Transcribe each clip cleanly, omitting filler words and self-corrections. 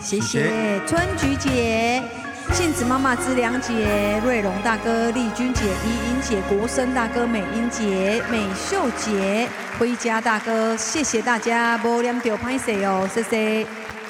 谢谢春菊姐、杏子妈妈、知良姐、瑞荣大哥、丽君姐、怡莹姐、国生大哥、美英姐、美秀姐、辉家大哥，谢谢大家，无念到拍摄哦，谢谢。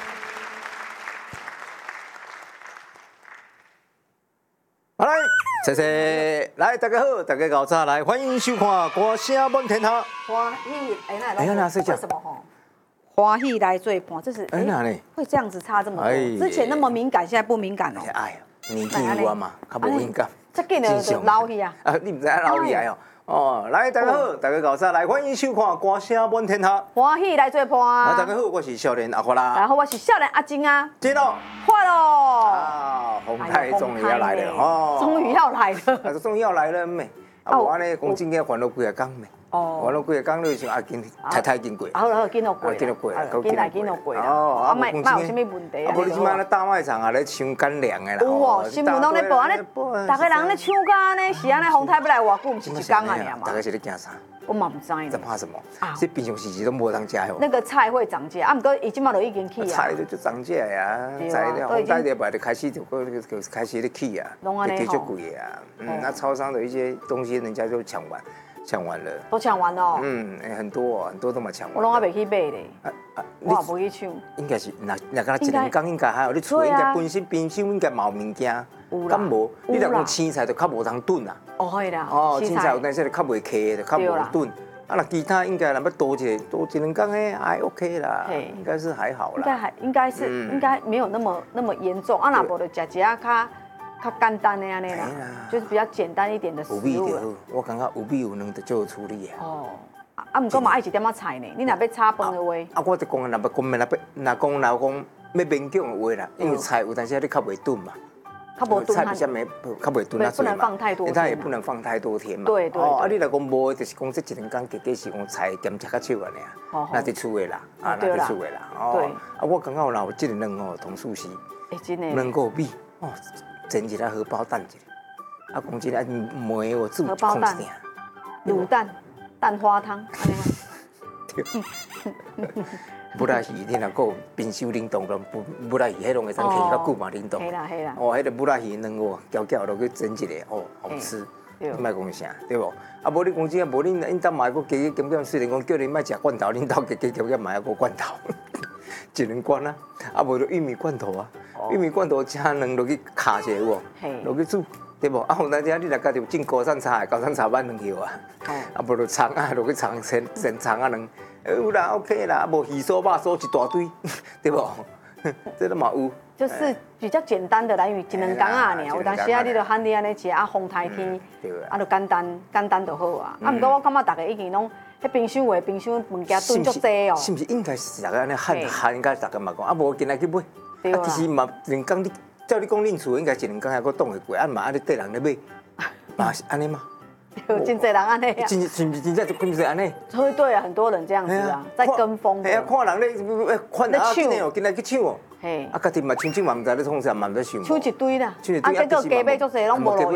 好来，谢谢，来大家好，大家搞早来，欢迎收看《歌声满天下》。 欢喜， 那睡觉？ 为什么吼？欢喜来做伴，这是会这样子差这么多。之前那么敏感，现在不敏感哦。 哎呀，年纪有啊嘛，较无敏感。 这紧就老去啊！ 你唔知老去哦。哦，来大家好，大家搞早来，欢迎收看《歌声满天下》。 欢喜来做伴。 大家好，我是少年阿花啦。 然后我是少年阿金啊。 见咯。 快喽！ 啊，洪泰终于要来了哦。 终于要来了。 终于要来了咩？啊，我安尼讲真个烦恼几个工咩？哦，烦恼几个工你就啊，紧太紧过。 好，紧落过。紧落过啦。哦，啊，莫有啥物问题啊？ 无你即摆咧大卖场啊，咧抢干粮的啦。 有哦，新闻拢咧报，安尼，大家人咧抢到安尼，是安尼，洪泰要来偌久，毋是一工啊尔嘛？ 大家是咧惊啥？ 我嘛唔知呢。 在怕什么？这平常时都无当食哦。 那个菜会涨价，啊，不过伊即马都已经起啊。 菜就涨价呀，在了红带礼拜就开始就开始咧起啊，就就贵啊。那超商的一些东西，人家就抢完了。 都抢完了。 很多都嘛抢完。 我拢还袂去买咧，我也无去抢。 应该是那个一两工应该还有，你厝应该本身冰箱应该嘛有物件。敢无？你若讲青菜就较无通炖啊。 哦，可以啦。 哦，青菜有但是就较袂起，就较无炖。啊，那其他应该若要多一两工诶，还 OK 啦，应该是还好啦。应该没有那么严重。啊，若无就食一下较简单的安尼啦，就是比较简单一点的食物。 有米就好，我感觉有米有卵就就有处理啊。 哦，啊，毋过嘛爱一点仔菜呢。你若要炒饭的话， 啊，我就讲若要讲要勉强的话啦，因为菜有但是你较袂炖嘛。菜比较较袂炖啊， 不能放太多， 它也不能放太多天嘛。 对。 啊，你若讲无，就是讲这一两工，加是讲菜兼食较少安尼啊。那伫厝的啦，啊，那伫厝的啦。对。啊，我感觉有这个卵哦，同事是， 真的。 卵个米哦，蒸一下荷包蛋一下，啊，讲真啊，糜我煮控制点。 卤蛋、蛋花汤，安尼。 不拉鱼，你若个冰箱冷冻了，不拉鱼，迄拢会当起较久嘛，冷冻。 系啦。 哦，迄个不拉鱼卵哦，搅落去蒸一下，哦，好吃。你莫讲啥，对不？啊，无你讲真啊，无恁兜买个加减，虽然讲叫你莫食罐头，恁兜加减买个罐头，一两罐啊。啊，无就玉米罐头啊，玉米罐头加卵落去卡一下有无？落去煮。对不？啊，有当时你若家己有种高山茶板卵叶啊，啊，无就葱啊，落去葱先葱啊卵，有啦 OK 啦，无鱼酥肉酥一大堆，对不？这都嘛有。 就是比较简单的来源，一两工啊尔，有当时啊，你就喊你安尼食啊，风台天，啊，就简单就好啊。啊，毋过我感觉大家已经拢迄冰箱物件囤足济哦。是毋是应该是大家安尼喊应该大家嘛讲，啊，无今仔去买，啊，其实嘛两工你。照你讲，恁厝应该一两工还阁冻会过，啊嘛，啊你缀人咧买，嘛是安尼嘛？真侪人安尼啊！是不是真正就跟着安尼？对啊，很多人这样子啊，在跟风。哎呀，看人咧，看啊，今日哦，今日去抢哦。嘿，啊，家己嘛抢嘛，唔知咧创啥，嘛唔知想。抢一堆啦，啊，结果加买足侪拢无路用。